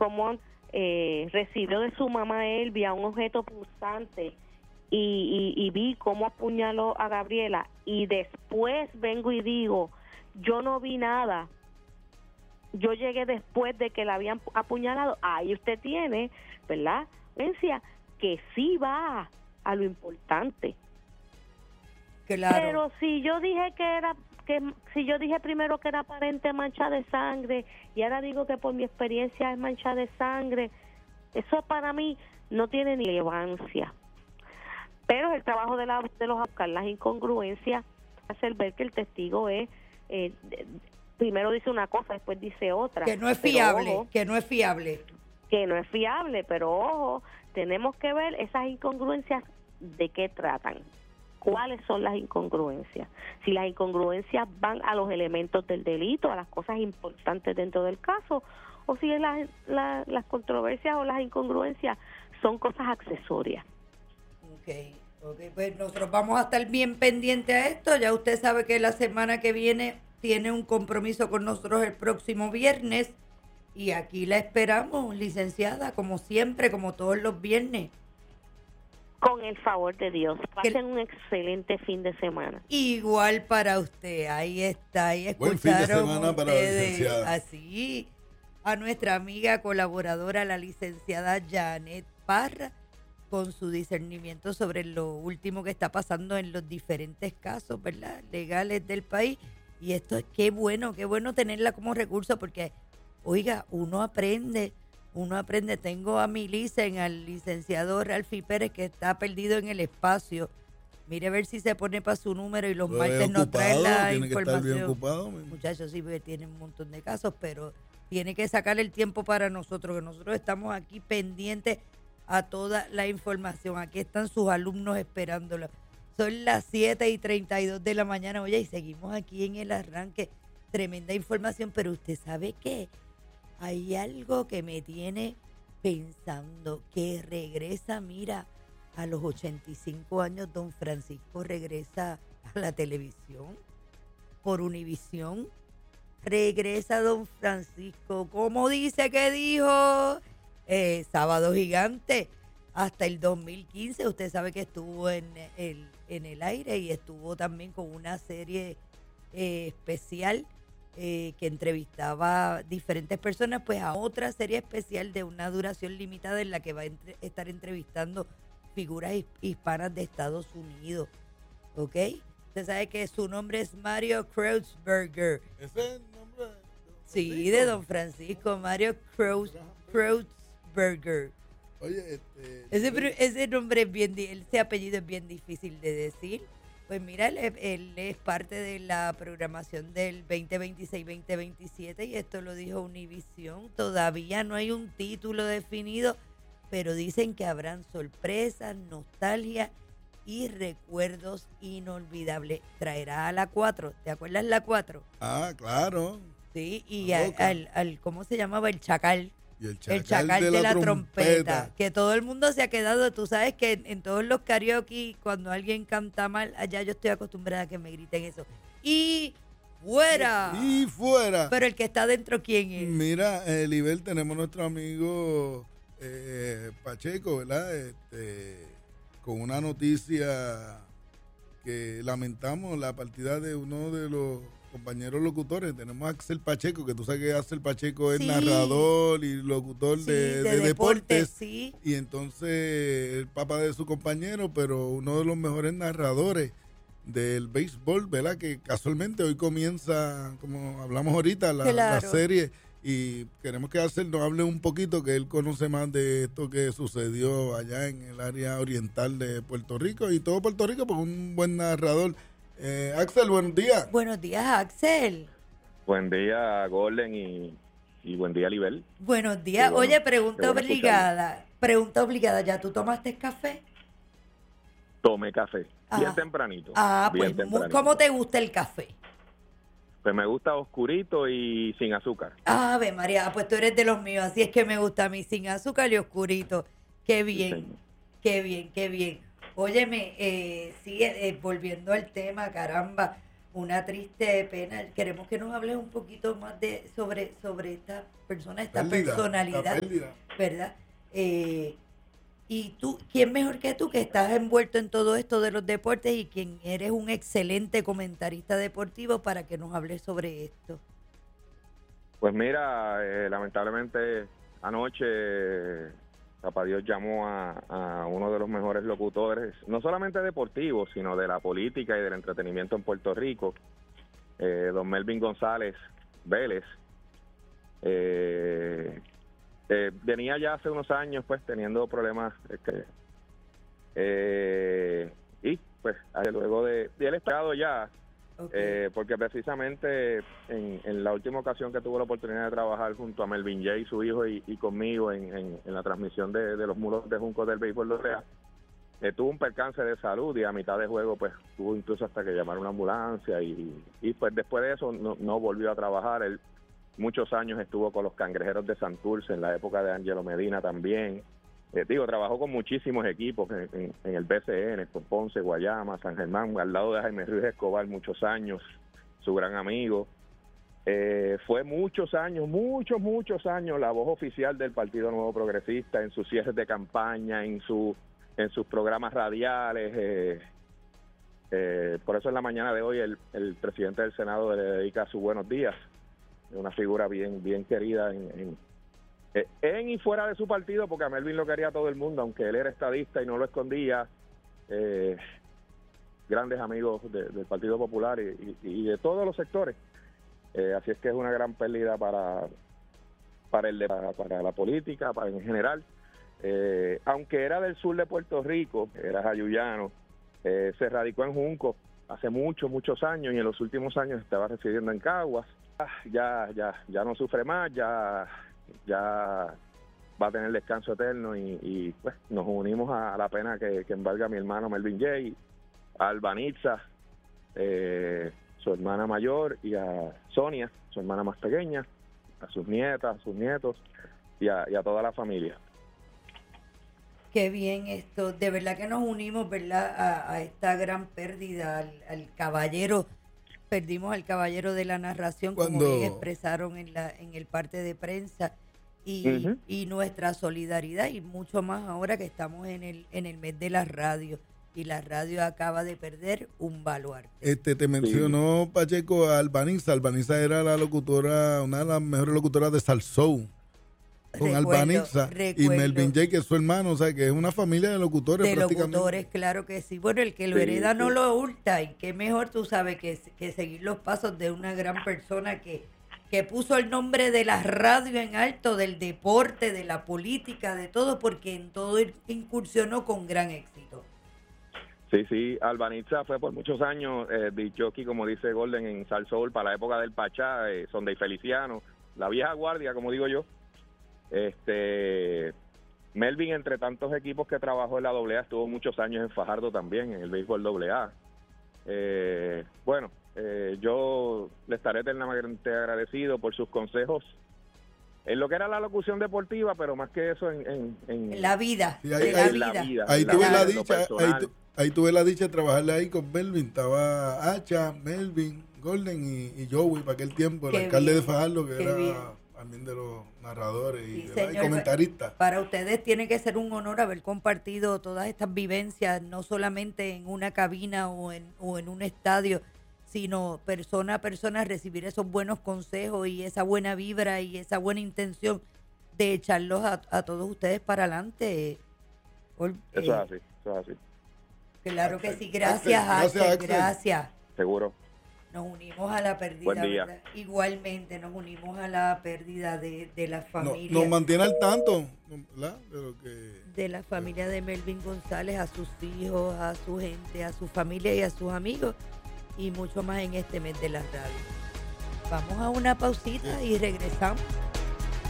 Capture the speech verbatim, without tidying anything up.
cómo eh, recibió de su mamá Elvia un objeto punzante y, y, y vi cómo apuñaló a Gabriela, y después vengo y digo, yo no vi nada, yo llegué después de que la habían apuñalado. Ahí usted tiene, ¿verdad?, evidencia que sí va a lo importante. Claro. Pero si yo dije que era, que si yo dije primero que era aparente mancha de sangre y ahora digo que por mi experiencia es mancha de sangre, eso para mí no tiene ni relevancia. Pero es el trabajo de, la, de los buscar las incongruencias, hacer ver que el testigo es, eh, primero dice una cosa, después dice otra. Que no es Pero, fiable, ojo, que no es fiable. Que no es fiable, pero ojo, tenemos que ver esas incongruencias de qué tratan. ¿Cuáles son las incongruencias? Si las incongruencias van a los elementos del delito, a las cosas importantes dentro del caso, o si las, la, las controversias o las incongruencias son cosas accesorias. Okay, ok, pues nosotros vamos a estar bien pendientes a esto. Ya usted sabe que la semana que viene tiene un compromiso con nosotros el próximo viernes y aquí la esperamos, licenciada, como siempre, como todos los viernes. Con el favor de Dios. Pasen un excelente fin de semana. Igual para usted. Ahí está. Ahí escucharon buen fin de semana para la ustedes, licenciada. así a nuestra amiga colaboradora, la licenciada Janet Parra, con su discernimiento sobre lo último que está pasando en los diferentes casos, ¿verdad?, legales del país. Y esto es qué bueno, qué bueno tenerla como recurso porque, oiga, uno aprende. Uno aprende. Tengo a mi licen, al licenciado Ralfi Pérez, que está perdido en el espacio. Mire a ver si se pone para su número y los Lo martes nos ocupado, trae la tiene que estar bien información. ocupado, Muchachos, sí, porque tiene un montón de casos, pero tiene que sacar el tiempo para nosotros, que nosotros estamos aquí pendientes a toda la información. Aquí están sus alumnos esperándolo. Son las siete y treinta y dos de la mañana, oye, y seguimos aquí en el arranque. Tremenda información, pero usted sabe qué. Hay algo que me tiene pensando, que regresa, mira, a los ochenta y cinco años, don Francisco regresa a la televisión por Univisión. Regresa don Francisco, ¿cómo dice que dijo? Eh, Sábado Gigante, hasta el dos mil quince. Usted sabe que estuvo en el, en el aire y estuvo también con una serie eh, especial Eh, que entrevistaba diferentes personas, pues a otra serie especial de una duración limitada en la que va a entre, estar entrevistando figuras hispanas de Estados Unidos, ¿ok? Usted sabe que su nombre es Mario Kreutzberger. ¿Ese es el nombre? Sí, de don Francisco, Mario Kreuz, Kreutzberger. Oye, este... Ese, ese nombre es bien, ese apellido es bien difícil de decir. Pues mira, él, él es parte de la programación del veinte veintiséis veinte veintisiete y esto lo dijo Univisión. Todavía no hay un título definido, pero dicen que habrán sorpresas, nostalgia y recuerdos inolvidables. Traerá a la cuatro, ¿te acuerdas la cuatro? Ah, claro. Sí, y a, al, al, ¿cómo se llamaba? El Chacal. Y el chacal, el chacal de, de la, la trompeta. trompeta. Que todo el mundo se ha quedado, tú sabes que en, en todos los karaoke, cuando alguien canta mal, allá yo estoy acostumbrada a que me griten eso. Y fuera. Y fuera. Pero el que está dentro, ¿quién es? Mira, eh, Libel, tenemos nuestro amigo eh, Pacheco, ¿verdad? Este, con una noticia que lamentamos, la partida de uno de los compañeros locutores. Tenemos a Axel Pacheco, que tú sabes que Axel Pacheco es Sí. narrador y locutor Sí, de, de de deportes, deportes. sí. Y entonces el papá de su compañero, pero uno de los mejores narradores del béisbol, ¿verdad? Que casualmente hoy comienza, como hablamos ahorita, la, Claro. la serie. Y queremos que Axel nos hable un poquito, que él conoce más de esto que sucedió allá en el área oriental de Puerto Rico y todo Puerto Rico, porque un buen narrador. Eh, Axel, buenos días. Buenos días, Axel. Buen día, Golden, y, y buen día, Libel. Buenos días. Qué bueno, Oye, pregunta qué bueno obligada. Pregunta obligada. ¿Ya tú tomaste café? Tomé café, bien Ah. tempranito. Ah, bien pues, mu- tempranito. ¿cómo te gusta el café? Pues me gusta oscurito y sin azúcar. Ave María, pues tú eres de los míos, así es que me gusta a mí, sin azúcar y oscurito. Qué bien, señor. qué bien, qué bien. Óyeme, eh, sí, eh, volviendo al tema, caramba, una triste pena. Queremos que nos hables un poquito más de sobre sobre esta persona, esta Pérdida, personalidad, la pérdida. ¿verdad? Eh, y tú, ¿quién mejor que tú que estás envuelto en todo esto de los deportes y quien eres un excelente comentarista deportivo para que nos hables sobre esto? Pues mira, eh, lamentablemente anoche Papá Dios llamó a, a uno de los mejores locutores, no solamente deportivos, sino de la política y del entretenimiento en Puerto Rico, eh, don Melvin González Vélez. Eh, eh, venía ya hace unos años pues teniendo problemas eh, que, eh, y pues luego de, de él estado ya okay. eh, porque precisamente en, en la última ocasión que tuve la oportunidad de trabajar junto a Melvin J, su hijo, y, y conmigo en, en, en la transmisión de, de los muros de Junco del béisbol doble A, eh, tuvo un percance de salud y a mitad de juego pues tuvo incluso hasta que llamar una ambulancia y, y pues después de eso no, no volvió a trabajar. Él muchos años estuvo con los Cangrejeros de Santurce en la época de Angelo Medina también. Eh, digo, trabajó con muchísimos equipos en, en, en el B C N, con Ponce, Guayama, San Germán, al lado de Jaime Ruiz Escobar muchos años, su gran amigo. Eh, fue muchos años, muchos, muchos años la voz oficial del Partido Nuevo Progresista en sus cierres de campaña, en su en sus programas radiales. Eh, eh, por eso en la mañana de hoy el, el presidente del Senado le dedica sus buenos días, una figura bien, bien querida en... en en y fuera de su partido, porque a Melvin lo quería todo el mundo, aunque él era estadista y no lo escondía. Eh, grandes amigos de, del Partido Popular y, y, y de todos los sectores. Eh, así es que es una gran pérdida para para el para, para la política, para en general. Eh, aunque era del sur de Puerto Rico, era jayuyano, eh, se radicó en Junco hace muchos, muchos años y en los últimos años estaba residiendo en Caguas. Ya, ya, ya no sufre más, ya ya va a tener descanso eterno y, y pues nos unimos a, a la pena que, que embarga a mi hermano Melvin J, a Albanitza, eh, su hermana mayor, y a Sonia, su hermana más pequeña, a sus nietas, a sus nietos y a, y a toda la familia. Qué bien esto, de verdad que nos unimos, ¿verdad?, a, a esta gran pérdida, al, al caballero. Perdimos al caballero de la narración, como Cuando... bien expresaron en la en el parte de prensa, y, uh-huh. y nuestra solidaridad, y mucho más ahora que estamos en el en el mes de la radio, y la radio acaba de perder un baluarte. Este te mencionó sí. Pacheco a Albaniza. Albaniza era la locutora, una de las mejores locutoras de Salsou. Con recuerdo, Albaniza recuerdo. Y Melvin J, que es su hermano, o sea, que es una familia de locutores. De prácticamente. locutores, claro que sí. Bueno, el que lo hereda sí, no sí. lo hurta, y qué mejor, tú sabes, que, que seguir los pasos de una gran persona que, que puso el nombre de la radio en alto, del deporte, de la política, de todo, porque en todo incursionó con gran éxito. Sí, sí, Albaniza fue por muchos años eh, disc jockey, como dice Golden, en Salsoul, para la época del Pachá, eh, Sonday Feliciano, la vieja guardia, como digo yo. Este Melvin, entre tantos equipos que trabajó en la doble A, estuvo muchos años en Fajardo también, en el béisbol doble A. Eh, bueno, eh, yo le estaré eternamente agradecido por sus consejos en lo que era la locución deportiva, pero más que eso en, en, en, en la vida. Sí, ahí, en la ahí, vida. La vida ahí, la tuve vida, la dicha, ahí, tu, ahí tuve la dicha de trabajarle ahí con Melvin. Estaba Hacha, Melvin, Golden y, y Joey para aquel tiempo, el Qué alcalde bien, de Fajardo, que era bien. también de los narradores y, sí, de señor, y comentaristas. Para ustedes tiene que ser un honor haber compartido todas estas vivencias, no solamente en una cabina o en, o en un estadio, sino persona a persona, recibir esos buenos consejos y esa buena vibra y esa buena intención de echarlos a, a todos ustedes para adelante. Por, eso eh, es así, eso es así. Claro que sí, gracias, Axel, gracias, gracias. Seguro. Nos unimos a la pérdida, Buen día. ¿verdad? Igualmente nos unimos a la pérdida de, de la familia. No, nos mantiene al tanto, ¿verdad? De lo que... De la familia de Melvin González, a sus hijos, a su gente, a su familia y a sus amigos, y mucho más en este mes de la radio. Vamos a una pausita y regresamos.